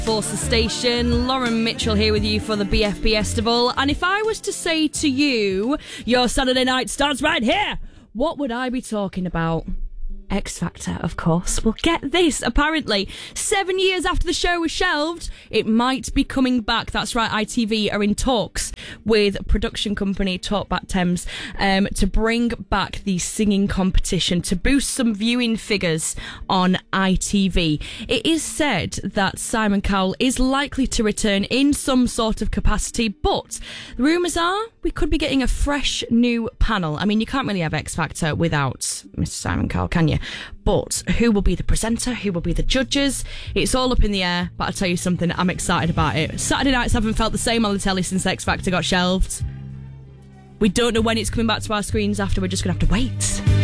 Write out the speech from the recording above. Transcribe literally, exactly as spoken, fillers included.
Force the station. Lauren Mitchell here with you for the B F B Festival. And if I was to say to you, your Saturday night starts right here, what would I be talking about? X Factor, of course. Well, get this. Apparently, seven years after the show was shelved, it might be coming back. That's right, I T V are in talks with production company Talkback Thames um, to bring back the singing competition to boost some viewing figures on I T V. It is said that Simon Cowell is likely to return in some sort of capacity, but the rumours are we could be getting a fresh new panel. I mean, you can't really have X Factor without Mister Simon Cowell, can you? But who will be the presenter? Who will be the judges? It's all up in the air, but I'll tell you something, I'm excited about it. Saturday nights haven't felt the same on the telly since X Factor got shelved. We don't know when it's coming back to our screens after, we're just going to have to wait.